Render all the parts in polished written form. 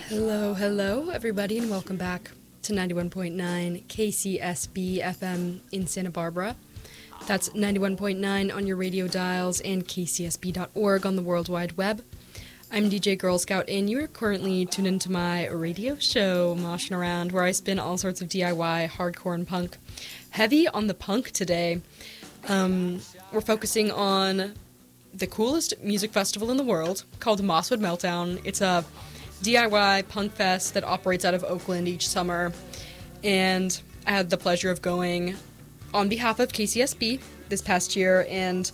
Hello, everybody, and welcome back to 91.9 KCSB FM in Santa Barbara. That's 91.9 on your radio dials and kcsb.org on the World Wide Web. I'm DJ Girl Scout, and you are currently tuned into my radio show, Moshing Around, where I spin all sorts of DIY, hardcore, and punk. Heavy on the punk today. We're focusing on the coolest music festival in the world, called Mosswood Meltdown. It's a DIY punk fest that operates out of Oakland each summer, and I had the pleasure of going on behalf of KCSB this past year, and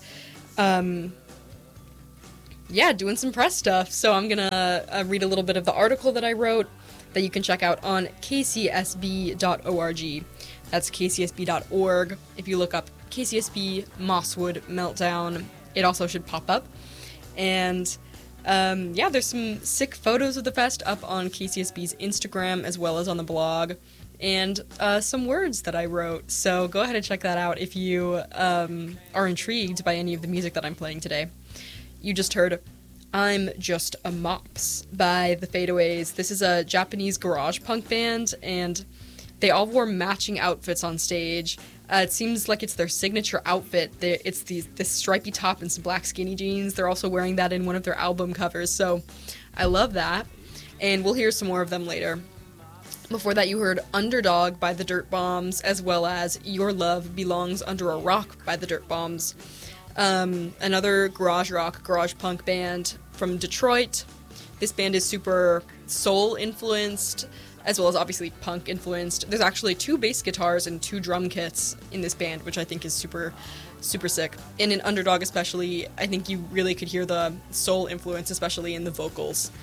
doing some press stuff. So I'm gonna read a little bit of the article that I wrote that you can check out on kcsb.org. That's kcsb.org. If you look up KCSB Mosswood Meltdown, it also should pop up. And there's some sick photos of the fest up on KCSB's Instagram as well as on the blog, and some words that I wrote. So go ahead and check that out if you are intrigued by any of the music that I'm playing today. You just heard I'm Just a Mops by The Fadeaways. This is a Japanese garage punk band, and they all wore matching outfits on stage. It seems like it's their signature outfit. It's this stripy top and some black skinny jeans. They're also wearing that in one of their album covers, so I love that. And we'll hear some more of them later. Before that, you heard Underdog by the Dirt Bombs, as well as Your Love Belongs Under a Rock by the Dirt Bombs. Another garage rock, garage punk band from Detroit. This band is super soul influenced, as well as obviously punk influenced. There's actually 2 bass guitars and 2 drum kits in this band, which I think is super, super sick. And in Underdog especially, I think you really could hear the soul influence, especially in the vocals.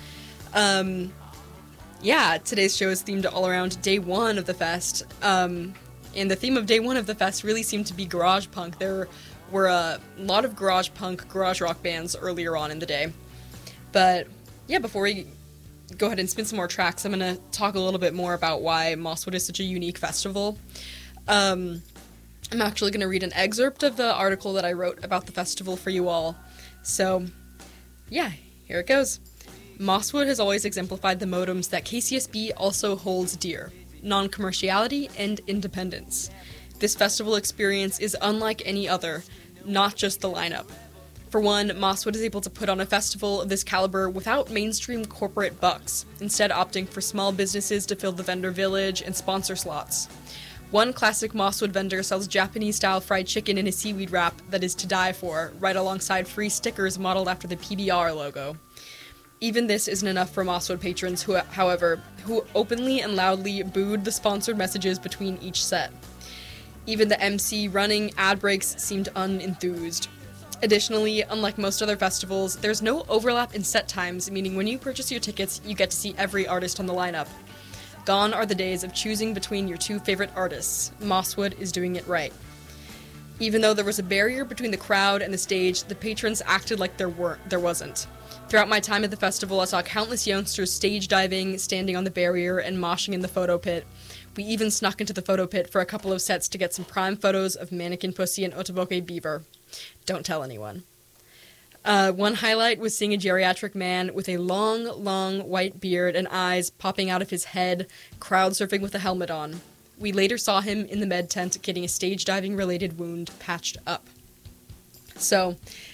Today's show is themed all around day 1 of the fest. And the theme of day 1 of the fest really seemed to be garage punk. There were a lot of garage punk, garage rock bands earlier on in the day. But yeah, before we go ahead and spin some more tracks, I'm going to talk a little bit more about why Mosswood is such a unique festival. I'm actually going to read an excerpt of the article that I wrote about the festival for you all. So, yeah, here it goes. Mosswood has always exemplified the modems that KCSB also holds dear: non-commerciality and independence. This festival experience is unlike any other, not just the lineup. For one, Mosswood is able to put on a festival of this caliber without mainstream corporate bucks, instead opting for small businesses to fill the vendor village and sponsor slots. One classic Mosswood vendor sells Japanese-style fried chicken in a seaweed wrap that is to die for, right alongside free stickers modeled after the PBR logo. Even this isn't enough for Mosswood patrons, who openly and loudly booed the sponsored messages between each set. Even the MC running ad breaks seemed unenthused. Additionally, unlike most other festivals, there's no overlap in set times, meaning when you purchase your tickets, you get to see every artist on the lineup. Gone are the days of choosing between your 2 favorite artists. Mosswood is doing it right. Even though there was a barrier between the crowd and the stage, the patrons acted like there wasn't. Throughout my time at the festival, I saw countless youngsters stage diving, standing on the barrier, and moshing in the photo pit. We even snuck into the photo pit for a couple of sets to get some prime photos of Mannequin Pussy and Otoboke Beaver. Don't tell anyone. One highlight was seeing a geriatric man with a long white beard and eyes popping out of his head, crowd surfing with a helmet on. We later saw him in the med tent getting a stage diving related wound patched up. So,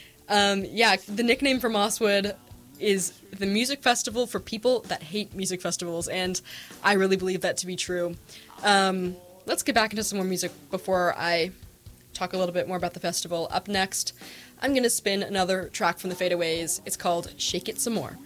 the nickname for Mosswood is the music festival for people that hate music festivals, and I really believe that to be true. Let's get back into some more music before I talk a little bit more about the festival. Up next, I'm going to spin another track from The Fadeaways. It's called Shake It Some More.